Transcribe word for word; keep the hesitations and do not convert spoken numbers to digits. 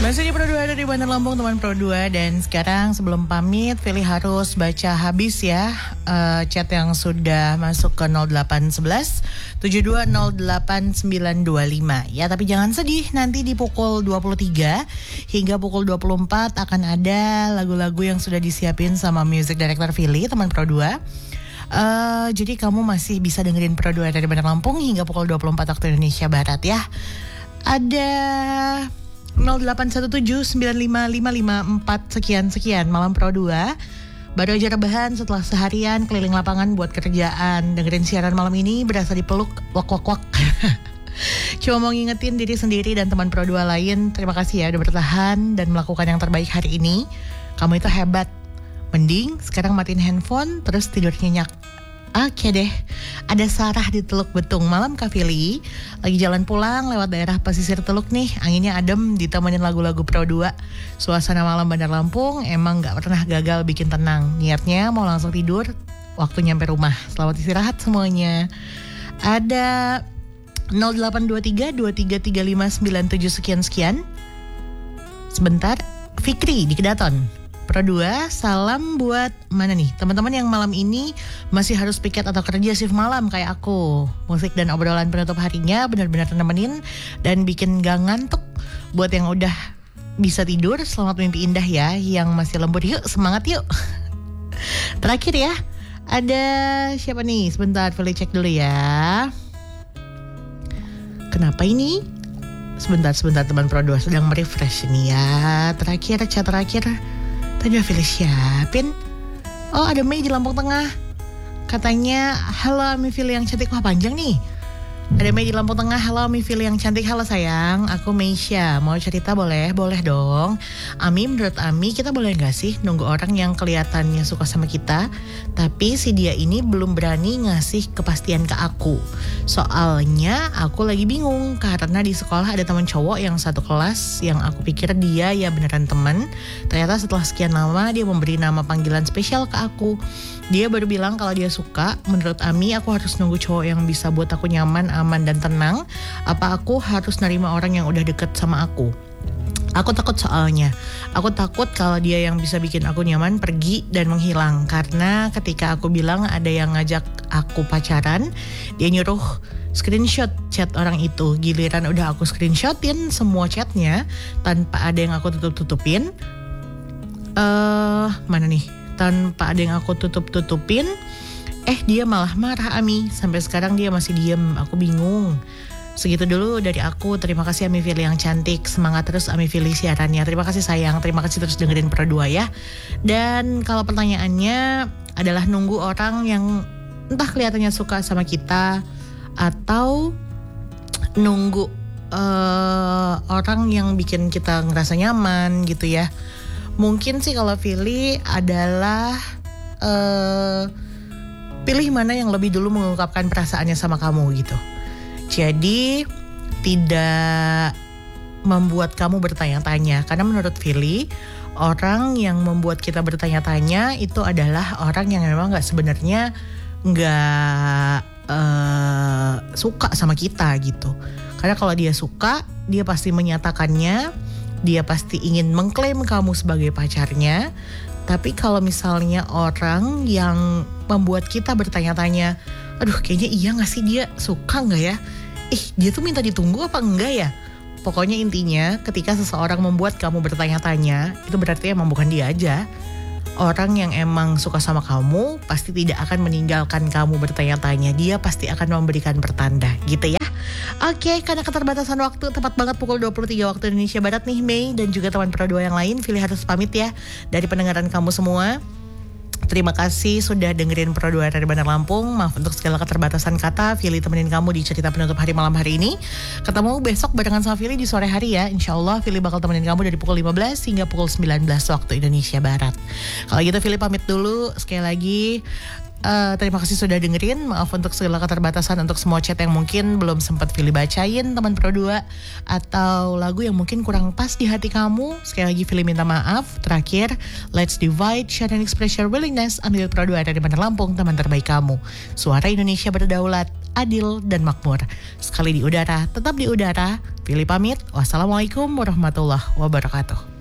Masih di Pro dua dari Bandar Lampung teman Pro dua. Dan sekarang sebelum pamit Fili harus baca habis ya uh, chat yang sudah masuk ke nol delapan satu satu tujuh dua nol delapan sembilan dua lima. Ya tapi jangan sedih, nanti di pukul dua puluh tiga hingga pukul dua puluh empat akan ada lagu-lagu yang sudah disiapin sama music director Fili teman Pro dua. Uh, jadi kamu masih bisa dengerin Pro dua dari Bandar Lampung hingga pukul dua puluh empat waktu Indonesia Barat ya. Ada nol delapan satu tujuh sembilan lima lima lima empat sekian-sekian malam Pro dua. Baru aja rebahan setelah seharian keliling lapangan buat kerjaan. Dengerin siaran malam ini berasa dipeluk wak-wak-wak. Cuma mau ngingetin diri sendiri dan teman Pro dua lain, terima kasih ya udah bertahan dan melakukan yang terbaik hari ini. Kamu itu hebat. Mending sekarang matiin handphone terus tidur nyenyak. Oke deh, ada Sarah di Teluk Betung. Malam Kak Fili, lagi jalan pulang lewat daerah pesisir Teluk nih. Anginnya adem, ditemenin lagu-lagu Pro dua. Suasana malam Bandar Lampung emang gak pernah gagal bikin tenang. Niatnya mau langsung tidur, waktu nyampe rumah. Selamat istirahat semuanya. Ada nol delapan dua tiga dua tiga tiga lima sembilan tujuh sekian-sekian. Sebentar, Fikri di Kedaton. Pro dua, salam buat mana nih? Teman-teman yang malam ini masih harus piket atau kerja shift malam kayak aku. Musik dan obrolan penutup harinya benar-benar nemenin dan bikin gak ngantuk. Buat yang udah bisa tidur, selamat mimpi indah ya. Yang masih lembur, yuk semangat yuk. Terakhir ya, ada siapa nih? Sebentar, Fili cek dulu ya. Kenapa ini? Sebentar-sebentar teman Pro dua sedang merefresh nih ya. Terakhir, chat terakhir. Tadi udah Fili siapin. Oh ada Mei di Lampung Tengah. Katanya halo Ami Fili yang cantik. Wah panjang nih. Ada Mei di Lampung Tengah. Halo Ami Fili yang cantik. Halo sayang, aku Meisha. Mau cerita boleh? Boleh dong. Ami, menurut Ami kita boleh gak sih nunggu orang yang kelihatannya suka sama kita tapi si dia ini belum berani ngasih kepastian ke aku. Soalnya aku lagi bingung karena di sekolah ada teman cowok yang satu kelas yang aku pikir dia ya beneran teman. Ternyata setelah sekian lama dia memberi nama panggilan spesial ke aku. Dia baru bilang kalau dia suka. Menurut Ami aku harus nunggu cowok yang bisa buat aku nyaman, aman dan tenang. Apa aku harus nerima orang yang udah deket sama aku? Aku takut soalnya. Aku takut kalau dia yang bisa bikin aku nyaman pergi dan menghilang. Karena ketika aku bilang ada yang ngajak aku pacaran, dia nyuruh screenshot chat orang itu. Giliran udah aku screenshotin semua chatnya tanpa ada yang aku tutup-tutupin. Eh, uh, mana nih? Tanpa ada yang aku tutup-tutupin. Eh dia malah marah Ami. Sampai sekarang dia masih diem. Aku bingung. Segitu dulu dari aku. Terima kasih Ami Fili yang cantik. Semangat terus Ami Fili siarannya. Terima kasih sayang. Terima kasih terus dengerin Pro dua ya. Dan kalau pertanyaannya adalah nunggu orang yang entah kelihatannya suka sama kita atau nunggu uh, orang yang bikin kita ngerasa nyaman gitu ya. Mungkin sih kalau Fili adalah uh, pilih mana yang lebih dulu mengungkapkan perasaannya sama kamu gitu. Jadi tidak membuat kamu bertanya-tanya. Karena menurut Fili, orang yang membuat kita bertanya-tanya itu adalah orang yang memang gak sebenarnya gak uh, suka sama kita gitu. Karena kalau dia suka, dia pasti menyatakannya. Dia pasti ingin mengklaim kamu sebagai pacarnya. Tapi kalau misalnya orang yang membuat kita bertanya-tanya, aduh kayaknya iya gak sih dia suka gak ya? Eh dia tuh minta ditunggu apa enggak ya? Pokoknya intinya ketika seseorang membuat kamu bertanya-tanya, itu berarti emang bukan dia aja. Orang yang emang suka sama kamu pasti tidak akan meninggalkan kamu bertanya-tanya. Dia pasti akan memberikan pertanda gitu ya. Oke, karena keterbatasan waktu, tepat banget pukul dua puluh tiga waktu Indonesia Barat nih Mei dan juga teman Pro dua yang lain. Fili harus pamit ya dari pendengaran kamu semua. Terima kasih sudah dengerin Pro dua dari Bandar Lampung. Maaf untuk segala keterbatasan kata. Fili temenin kamu di cerita penutup hari malam hari ini. Ketemu besok barengan sama Fili di sore hari ya. Insya Allah Fili bakal temenin kamu dari pukul lima belas hingga pukul sembilan belas waktu Indonesia Barat. Kalau gitu Fili pamit dulu. Sekali lagi Uh, terima kasih sudah dengerin. Maaf untuk segala keterbatasan untuk semua chat yang mungkin belum sempat Fili bacain teman Pro dua, atau lagu yang mungkin kurang pas di hati kamu. Sekali lagi Fili minta maaf. Terakhir, let's divide, share and express your willingness. Ambil Pro dua dari Bandar Lampung, teman terbaik kamu. Suara Indonesia berdaulat. adil, dan makmur. Sekali di udara, tetap di udara. Pilih pamit. Wassalamualaikum warahmatullahi wabarakatuh.